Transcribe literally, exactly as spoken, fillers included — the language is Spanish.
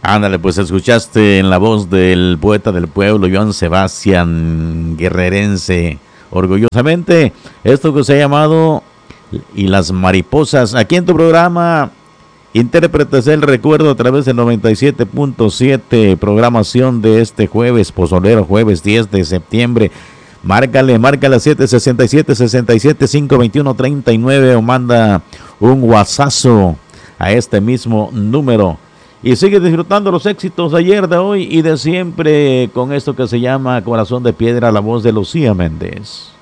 Ándale, pues escuchaste en la voz del poeta del pueblo, Joan Sebastián Guerrerense, orgullosamente, esto que se ha llamado Y las mariposas, aquí en tu programa Intérpretes del Recuerdo a través del noventa y siete punto siete, programación de este jueves, pozolero, jueves diez de septiembre. Márcale, márcale a siete seis siete, seis siete, cinco dos uno, tres nueve o manda un whatsappo a este mismo número. Y sigue disfrutando los éxitos de ayer, de hoy y de siempre con esto que se llama Corazón de Piedra, la voz de Lucía Méndez.